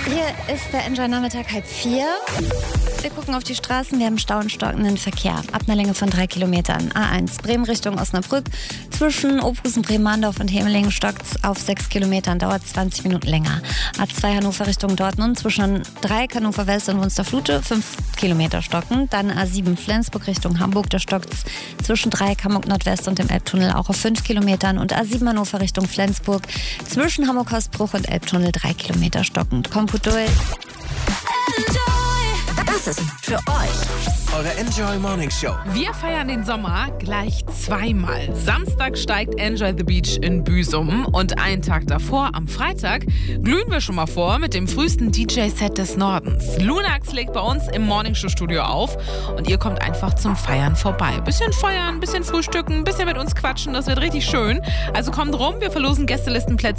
Hier ist der Enjoy-Nachmittag 3:30. Wir gucken auf die Straßen, wir haben Stau und stockenden Verkehr. Ab einer Länge von 3 Kilometern. A1 Bremen Richtung Osnabrück. Zwischen Oberhausen, Bremen-Mahndorf und Hemeling stockt's auf 6 Kilometern, dauert 20 Minuten länger. A2 Hannover Richtung Dortmund. Zwischen Dreieck Hannover West und Wunstorf-Lute 5 Kilometer stocken. Dann A7 Flensburg Richtung Hamburg. Da stockt's zwischen Dreieck Hamburg Nordwest und dem Elbtunnel auch auf 5 Kilometern. Und A7 Hannover Richtung Flensburg. Zwischen Hamburg-Hausbruch und Elbtunnel 3 Kilometer stockend. Kommt gut durch. Das ist für euch eure Enjoy Morning Show. Wir feiern den Sommer gleich zweimal. Samstag steigt Enjoy the Beach in Büsum und einen Tag davor, am Freitag, glühen wir schon mal vor mit dem frühesten DJ-Set des Nordens. Lunax legt bei uns im Morningshow-Studio auf und ihr kommt einfach zum Feiern vorbei. Bisschen feiern, bisschen frühstücken, bisschen mit uns quatschen, das wird richtig schön. Also kommt rum, wir verlosen Gästelistenplätze